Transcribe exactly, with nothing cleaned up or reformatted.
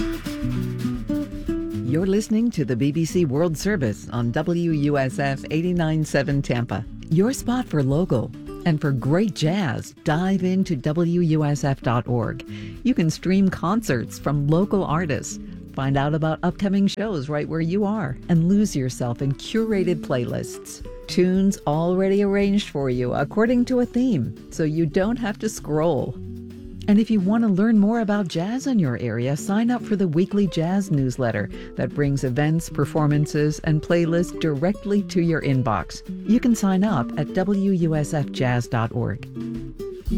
You're listening to the B B C World Service on W U S F eighty-nine point seven Tampa. Your spot for local. And for great jazz, dive into W U S F dot org. You can stream concerts from local artists, find out about upcoming shows right where you are, and lose yourself in curated playlists. Tunes already arranged for you according to a theme, so you don't have to scroll. And if you want to learn more about jazz in your area, sign up for the weekly jazz newsletter that brings events, performances, and playlists directly to your inbox. You can sign up at W U S F jazz dot org.